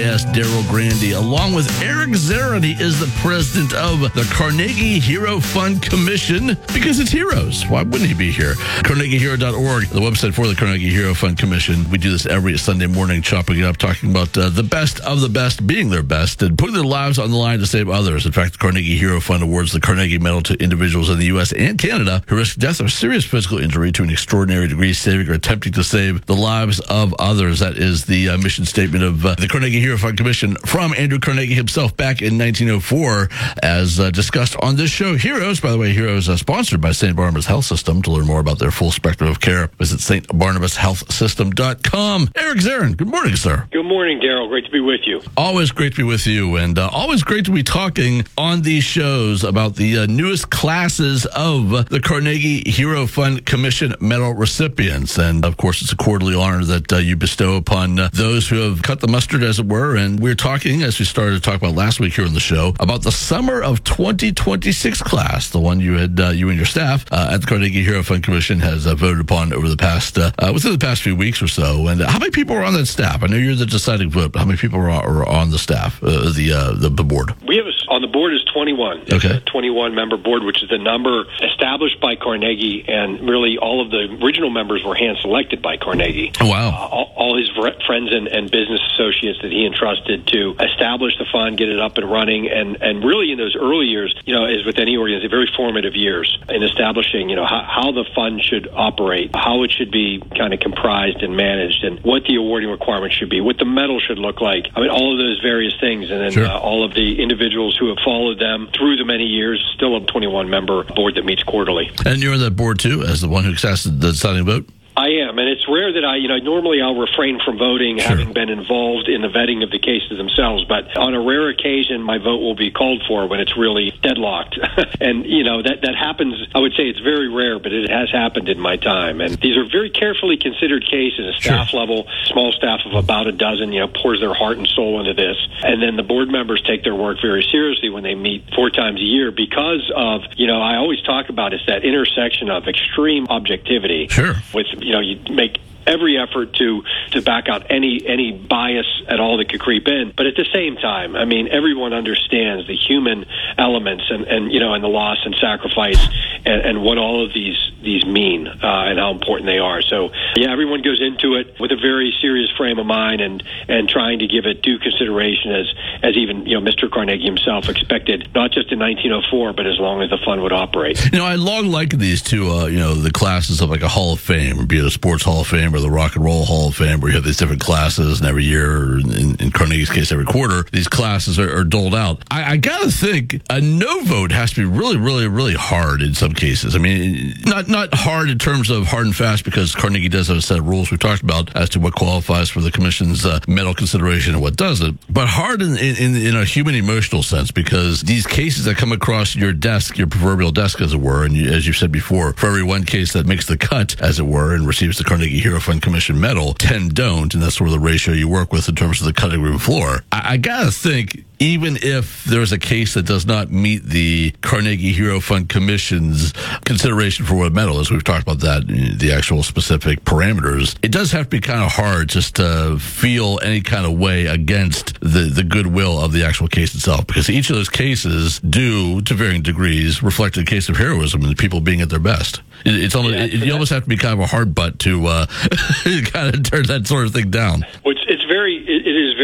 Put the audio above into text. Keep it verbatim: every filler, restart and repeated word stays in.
Yes, Daryl Grandy, along with Eric Zarin. He is the president of the Carnegie Hero Fund Commission, because it's heroes. Why wouldn't he be here? Carnegie Hero dot org, the website for the Carnegie Hero Fund Commission. We do this every Sunday morning, chopping it up, talking about uh, the best of the best being their best and putting their lives on the line to save others. In fact, the Carnegie Hero Fund awards the Carnegie Medal to individuals in the U S and Canada who risk death or serious physical injury to an extraordinary degree, saving or attempting to save the lives of others. That is the uh, mission statement of uh, the Carnegie Hero Fund Commission from Andrew Carnegie himself back in nineteen oh four, as uh, discussed on this show. Heroes, by the way, Heroes uh, sponsored by Saint Barnabas Health System. To learn more about their full spectrum of care, visit Saint Barnabas Health System dot com. Eric Zarin, good morning, sir. Good morning, Daryl. Great to be with you. Always great to be with you, and uh, always great to be talking on these shows about the uh, newest classes of uh, the Carnegie Hero Fund Commission medal recipients. And, of course, it's a quarterly honor that uh, you bestow upon uh, those who have cut the mustard, as it were. And we're talking, as we started to talk about last week here on the show, about the summer of twenty twenty-six class, the one you had, uh, you and your staff uh, at the Carnegie Hero Fund Commission has uh, voted upon over the past, uh, uh, within the past few weeks or so. And how many people are on that staff? I know you're the deciding vote, but how many people are on, are on the staff, uh, the, uh, the the board? We have a, on the board is twenty-one. It's okay. a twenty-one member board, which is the number established by Carnegie, and really all of the original members were hand selected by Carnegie. Oh, wow. Uh, all, all his friends and, and business associates that he entrusted to establish the fund, get it up and running, and, and really in those early years, you know, as with any organization, very formative years in establishing, you know, how, how the fund should operate, how it should be kind of comprised and managed, and what the awarding requirements should be, what the medal should look like. I mean, all of those various things, and then sure. uh, all of the individuals who have followed them through the many years, still a twenty-one member board that meets quarterly. And you're on that board, too, as the one who casted the deciding vote? I am, and it's rare that I, you know, normally I'll refrain from voting, sure. having been involved in the vetting of the cases themselves, but on a rare occasion, my vote will be called for when it's really deadlocked. And, you know, that, that happens, I would say it's very rare, but it has happened in my time. And these are very carefully considered cases, a staff sure. level, small staff of about a dozen, you know, pours their heart and soul into this. And then the board members take their work very seriously when they meet four times a year because of, you know, I always talk about it's that intersection of extreme objectivity sure. with, you know, you make every effort to to back out any any bias at all that could creep in, but at the same time, I mean, everyone understands the human elements and, and you know, and the loss and sacrifice and, and what all of these these mean uh, and how important they are. So yeah, everyone goes into it with a very serious frame of mind and and trying to give it due consideration, as as even, you know, Mister Carnegie himself expected, not just in nineteen oh four, but as long as the fund would operate. You know, I long likened these to uh, you know, the classes of like a Hall of Fame, be it a sports Hall of Fame or the Rock and Roll Hall of Fame, where you have these different classes, and every year, in, in Carnegie's case, every quarter, these classes are, are doled out. I, I gotta think a no vote has to be really, really, really hard in some cases. I mean, not not hard in terms of hard and fast, because Carnegie does have a set of rules we talked about as to what qualifies for the commission's uh, medal consideration and what doesn't, but hard in, in in a human emotional sense, because these cases that come across your desk, your proverbial desk, as it were, and you, as you said before, for every one case that makes the cut, as it were, and receives the Carnegie Hero Fund Commission medal, ten don't, and that's sort of the ratio you work with in terms of the cutting room floor. I, I gotta think, even if there's a case that does not meet the Carnegie Hero Fund Commission's consideration for what a medal is, we've talked about that, the actual specific parameters, it does have to be kind of hard just to feel any kind of way against the, the goodwill of the actual case itself, because each of those cases do, to varying degrees, reflect a case of heroism and people being at their best. It, it's almost, yeah, it, you almost have to be kind of a hard butt to uh, kind of turn that sort of thing down. Well, it's, it's very, it, it is very